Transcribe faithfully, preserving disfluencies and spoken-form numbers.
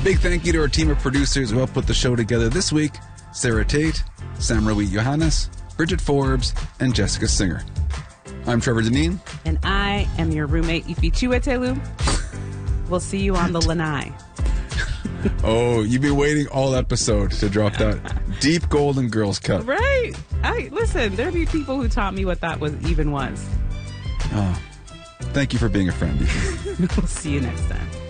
Big thank you to our team of producers who helped put the show together this week. Sarah Tate, Samrawi Johannes, Bridget Forbes, and Jessica Singer. I'm Trevor Deneen. And I am your roommate, Ifi Chiwetelu. We'll see you on the lanai. Oh, you've been waiting all episode to drop that deep golden girls cut. Right. I listen, there'll be people who taught me what that was even was. Oh, thank you for being a friend. We'll see you next time.